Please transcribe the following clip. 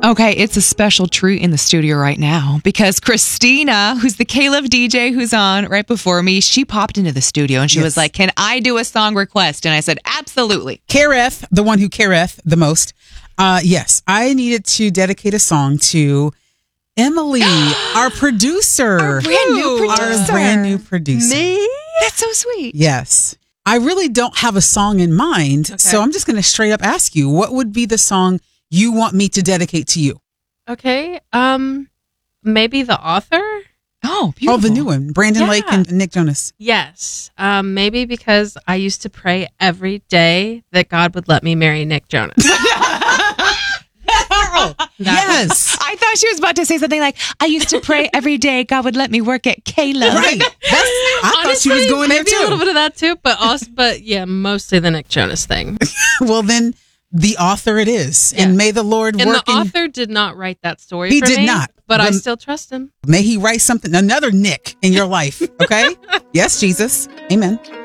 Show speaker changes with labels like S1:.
S1: Okay, it's a special treat in the studio right now because Christina, who's the Caleb DJ who's on right before me, she popped into the studio and she was like, "Can I do a song request?" And I said, "Absolutely."
S2: Kareth, the one who careth the most. Yes, I needed to dedicate a song to Emily, our producer.
S1: Our brand new producer.
S2: Me?
S1: That's so sweet.
S2: Yes. I really don't have a song in mind, so I'm just going to straight up ask you, what would be the song you want me to dedicate to you?
S3: Okay. Maybe The Author?
S1: Oh, beautiful.
S2: Oh, the new one. Brandon Lake and Nick Jonas.
S3: Yes. Maybe because I used to pray every day that God would let me marry Nick Jonas.
S2: Yes.
S1: I thought she was about to say something like, I used to pray every day God would let me work at Caleb.
S2: Right. I thought she was going there
S3: maybe
S2: too.
S3: a little bit of that too, but yeah, mostly the Nick Jonas thing.
S2: Well, then The Author it is. Yeah. And may the Lord
S3: and
S2: work.
S3: The Author did not write that story
S2: He
S3: for
S2: did
S3: me,
S2: not.
S3: But I still trust him.
S2: May he write another Nick in your life. Okay? Yes, Jesus. Amen.